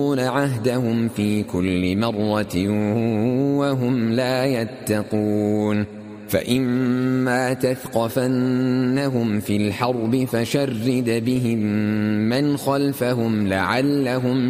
عهدهم في كل مرة وهم لا يتقون فإما تثقفنهم في الحرب فشرد بهم من خلفهم لعلهم